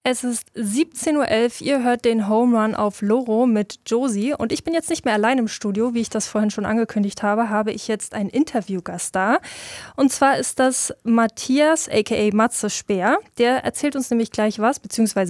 Es ist 17:11 Uhr, ihr hört den Home Run auf Loro mit Josie und ich bin jetzt nicht mehr allein im Studio, wie ich das vorhin schon angekündigt habe ich jetzt einen Interviewgast da. Und zwar ist das Matthias, aka Matze Speer, der erzählt uns nämlich gleich was, beziehungsweise